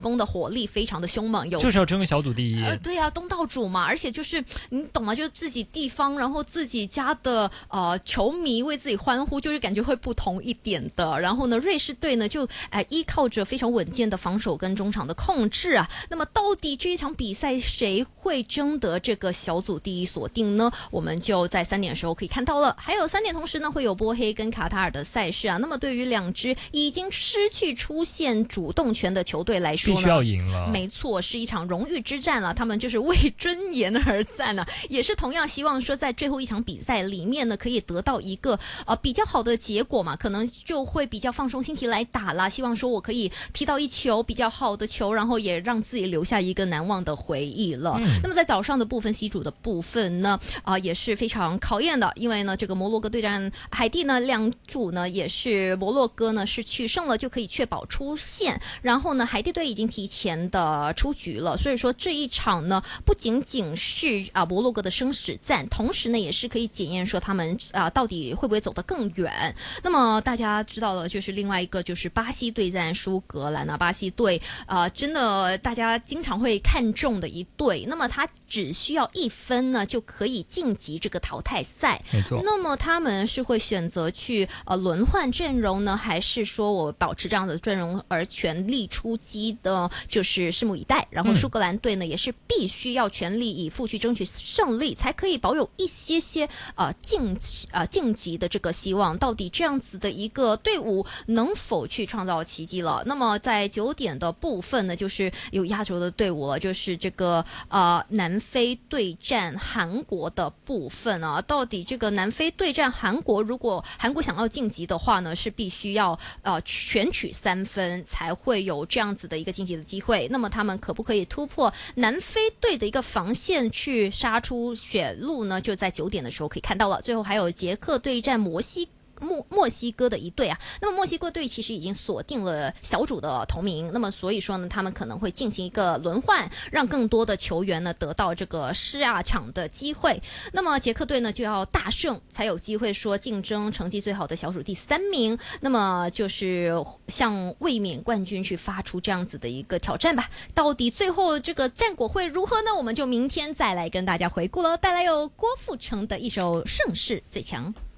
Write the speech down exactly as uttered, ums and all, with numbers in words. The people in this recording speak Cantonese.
攻的火力非常的凶猛，有就是要争个小组第一。 呃，对呀、啊，东道主嘛，而且就是你懂吗？就是自己地方，然后自己家的呃球迷为自己欢呼，就是感觉会不同一点的。然后呢，瑞士队呢就呃依靠着非常稳健的防守跟中场的控制啊。那么到底这一场比赛谁会争得这个小组第一锁定呢？我们就在三点的时候可以看到了。还有三点同时呢会有波黑跟卡塔尔的赛事啊。那么对于两支已经失去出现主动权的球队来说呢， 必须要赢了。 没错，是一场荣誉之战了。他们就是为尊严而战了，也是同样希望说在最后一场比赛里面呢，可以得到一个呃比较好的结果嘛，可能就会比较放松心情来打啦。希望说我可以踢到一球比较好的球，然后也让自己留下一个难忘的回忆了。嗯、那么在早上的部分 C 组的部分呢，啊、呃、也是非常考验的，因为呢这个摩洛哥对战海地呢，两组呢也是摩洛哥呢是取胜了就可以确保出线，然后呢海地队已经提前的出局了，所以说这一场呢不仅仅是啊摩洛哥的生死战，同时呢也是可以检验说他们啊到底会不会走得更远。那么大家知道了，就是另外一个就是巴西对战苏格兰啊，巴西队啊、呃、真的大家经常会看重的一队，那么他只需要一分呢就可以晋级这个淘汰赛。 没错。 那么他们是会选择去呃轮换阵容呢，还是说我保持这样的阵容而全力出击的？就是拭目以待。然后苏格兰队呢、嗯、也是必须要全力以赴去争取胜利，才可以保有一些些呃晋呃晋级的这个希望。到底这样子的一个队伍能否去创造奇迹了？那么在九点的部分呢，就是有压轴的队伍了，就是这个呃南非对战韩国的部分啊。到底这个南非对战韩国，如果韩国想要晋级的话呢，是必须要呃全取三分才会有这样子的一个晋级的机会。那么他们可不可以突破南非队的一个防线去杀出血路呢？就在九点的时候可以看到了。最后还有捷克对战摩西墨墨西哥的一队啊，那么墨西哥队其实已经锁定了小组的头名，那么所以说呢，他们可能会进行一个轮换，让更多的球员呢得到这个下场的机会。那么捷克队呢就要大胜，才有机会说竞争成绩最好的小组第三名，那么就是向卫冕冠军去发出这样子的一个挑战吧。到底最后这个战果会如何呢？我们就明天再来跟大家回顾了。带来有郭富城的一首《盛世最强》。